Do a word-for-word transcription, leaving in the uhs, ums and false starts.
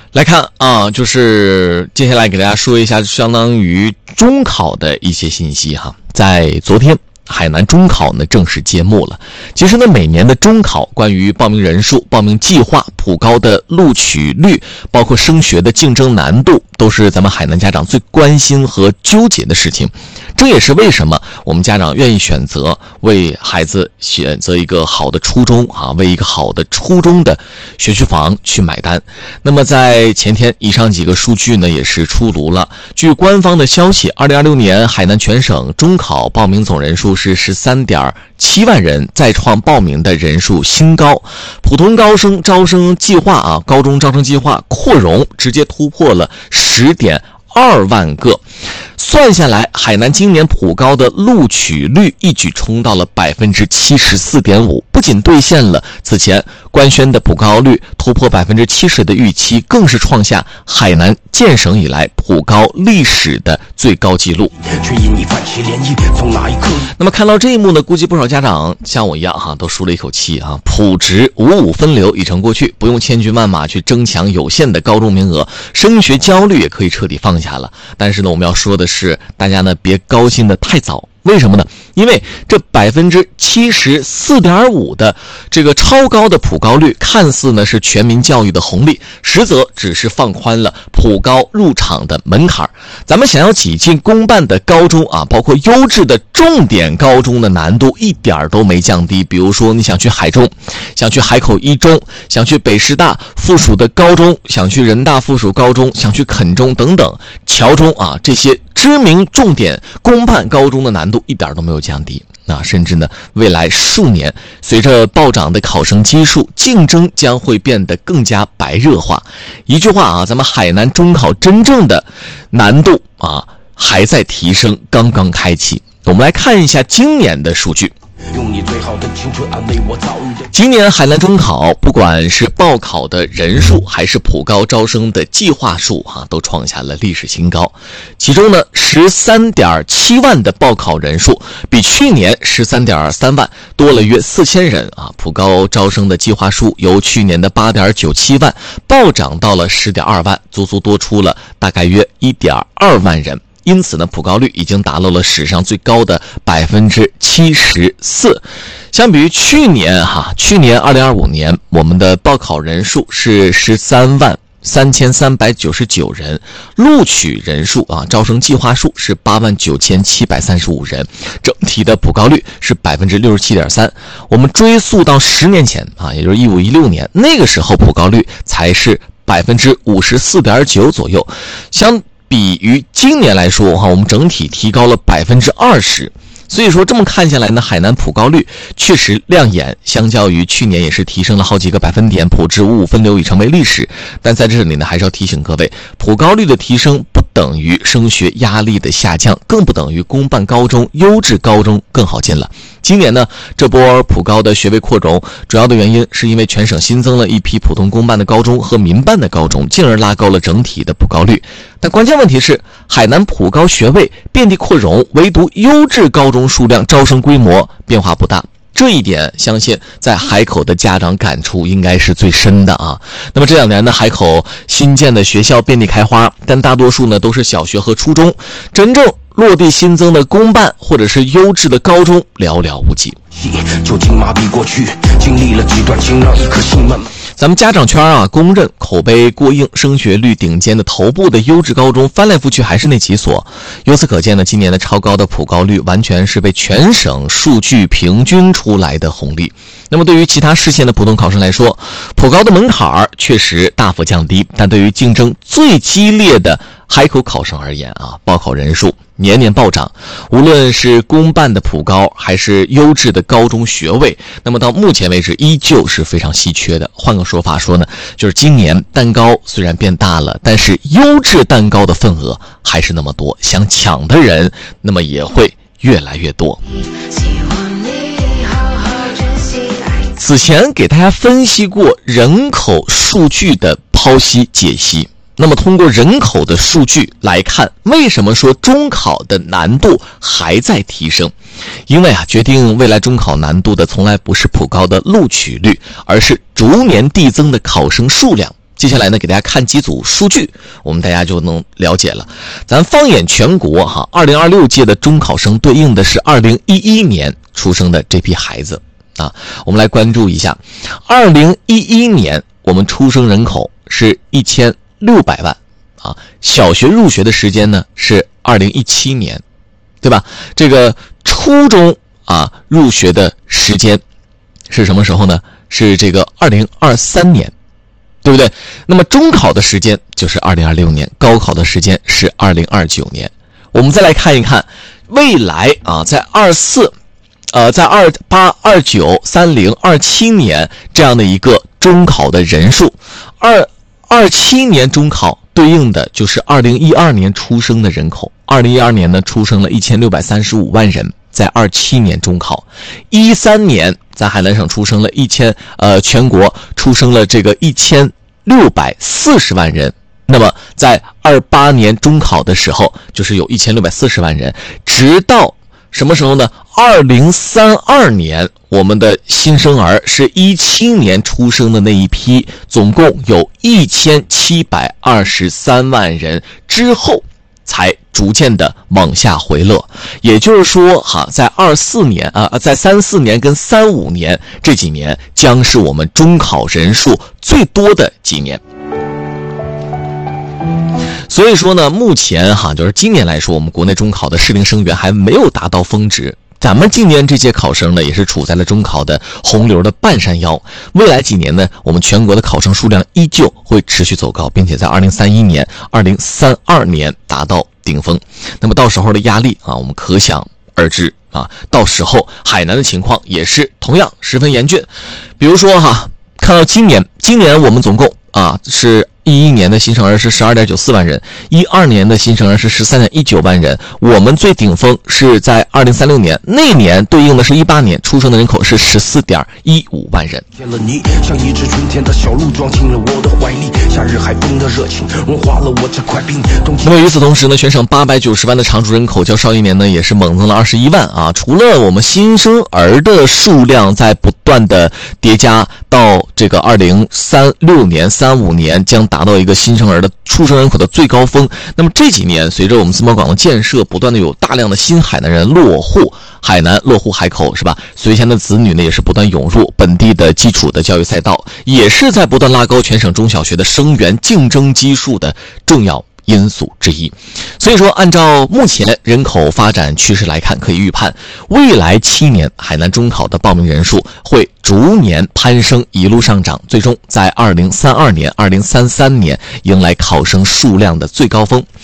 来看啊，就是接下来给大家说一下相当于中考的一些信息哈。在昨天海南中考呢正式揭幕了。其实呢，每年的中考关于报名人数、报名计划、普高的录取率，包括升学的竞争难度，都是咱们海南家长最关心和纠结的事情。这也是为什么我们家长愿意选择为孩子选择一个好的初中啊，为一个好的初中的学区房去买单。那么在前天，以上几个数据呢也是出炉了。据官方的消息，二零二六年海南全省中考报名总人数是 十三点七万人，再创报名的人数新高。普通高生招生计划啊，高中招生计划扩容直接突破了 十点二万个。算下来，海南今年普高的录取率一举冲到了 百分之七十四点五， 不仅兑现了此前官宣的普高率突破 百分之七十 的预期，更是创下海南建省以来普高历史的最高纪录。那么看到这一幕呢，估计不少家长像我一样哈，都舒了一口气啊，普职五五分流已成过去，不用千军万马去争抢有限的高中名额，升学焦虑也可以彻底放下了。但是呢，我们要说的是，大家呢别高兴得太早。为什么呢？因为这 百分之七十四点五 的这个超高的普高率，看似呢是全民教育的红利，实则只是放宽了普高入场的门槛。咱们想要挤进公办的高中啊，包括优质的重点高中的难度一点都没降低。比如说你想去海中，想去海口一中，想去北师大附属的高中，想去人大附属高中，想去垦中等等侨中啊，这些知名重点公办高中的难度一点都没有降低。那甚至呢，未来数年随着暴涨的考生基数，竞争将会变得更加白热化。一句话啊，咱们海南中考真正的难度啊还在提升，刚刚开启。我们来看一下今年的数据。用你最好的青春安慰我遭遇的。今年海南中考不管是报考的人数还是普高招生的计划数啊，都创下了历史新高。其中呢 十三点七万的报考人数，比去年 十三点三万多了约四千人啊。普高招生的计划数由去年的 八点九七万暴涨到了 十点二万，足足多出了大概约 一点二万人。因此呢，普高率已经达到了史上最高的 百分之七十四。相比于去年哈，去年二零二五年我们的报考人数是十三万三千三百九十九人，录取人数啊，招生计划数是八万九千七百三十五人，整体的普高率是 百分之六十七点三。我们追溯到十年前啊，也就是一五一六年，那个时候普高率才是 百分之五十四点九 左右。相比于今年来说哈，我们整体提高了 百分之二十。所以说这么看下来呢，海南普高率确实亮眼，相较于去年也是提升了好几个百分点，普职五五分流已成为历史。但在这里呢，还是要提醒各位，普高率的提升不等于升学压力的下降，更不等于公办高中、优质高中更好进了。今年呢，这波普高的学位扩容，主要的原因是因为全省新增了一批普通公办的高中和民办的高中，进而拉高了整体的普高率。但关键问题是，海南普高学位遍地扩容，唯独优质高中数量、招生规模变化不大。这一点相信在海口的家长感触应该是最深的啊。那么这两年呢，海口新建的学校遍地开花，但大多数呢都是小学和初中，真正落地新增的公办或者是优质的高中寥寥无几。就经麻痹过去，经历了几段情，让一颗心慢慢。咱们家长圈啊，公认口碑过硬、升学率顶尖的头部的优质高中，翻来覆去还是那几所。由此可见呢，今年的超高的普高率完全是被全省数据平均出来的红利。那么对于其他市县的普通考生来说，普高的门槛确实大幅降低，但对于竞争最激烈的海口考生而言啊，报考人数年年暴涨，无论是公办的普高还是优质的高中学位，那么到目前为止依旧是非常稀缺的。换个说法说呢，就是今年蛋糕虽然变大了，但是优质蛋糕的份额还是那么多，想抢的人那么也会越来越多。此前给大家分析过人口数据的剖析解析，那么通过人口的数据来看，为什么说中考的难度还在提升？因为啊，决定未来中考难度的从来不是普高的录取率，而是逐年递增的考生数量。 接下来呢，给大家看几组数据，我们大家就能了解了。咱放眼全国哈，二零二六届的中考生对应的是二零一一年出生的这批孩子啊。我们来关注一下，二零一一年我们出生人口是一千六百万啊，小学入学的时间呢是二零一七年，对吧？这个初中啊入学的时间是什么时候呢？是这个二零二三年。对不对？那么中考的时间就是二零二六年，高考的时间是二零二九年。我们再来看一看未来啊，在二四呃在二八、二九、三零、二七年这样的一个中考的人数。二二七年中考对应的就是二零一二年出生的人口。二零一二年呢出生了一千六百三十五万人，在二七年中考。一三年在海南省出生了一千呃全国出生了这个一千六百四十万人。那么在二八年中考的时候就是有一千六百四十万人，直到什么时候呢？二零三二年我们的新生儿是一七年出生的那一批，总共有一千七百二十三万人，之后才逐渐的往下回落。也就是说哈，在二四年啊，在三四年跟三五年这几年将是我们中考人数最多的几年。所以说呢，目前哈，就是今年来说，我们国内中考的适龄生源还没有达到峰值。咱们今年这届考生呢，也是处在了中考的洪流的半山腰。未来几年呢，我们全国的考生数量依旧会持续走高，并且在二零三一年、二零三二年达到顶峰。那么到时候的压力啊，我们可想而知啊。到时候海南的情况也是同样十分严峻。比如说哈，看到今年，今年我们总共啊是一一年的新生儿是 十二点九四万人，一二年的新生儿是 十三点一九万人。我们最顶峰是在二零三六年，那年对应的是一八年出生的人口是 十四点一五万人。 你像一只春天的小鹿撞进了我的怀里，夏日海风的热情融化了我这块冰。 那么与此同时呢，全省八百九十万的常住人口较上一年呢也是猛增了二十一万啊。除了我们新生儿的数量在不断的叠加到这个二零三六年、三五年将达到一个新生儿的出生人口的最高峰。那么这几年随着我们自贸港的建设，不断的有大量的新海南人落户海南，落户海口，是吧？随前的子女呢也是不断涌入本地的基础的教育赛道，也是在不断拉高全省中小学的生源竞争基数的重要因素之一。所以说按照目前人口发展趋势来看，可以预判未来七年海南中考的报名人数会逐年攀升，一路上涨，最终在二零三二年、二零三三年迎来考生数量的最高峰。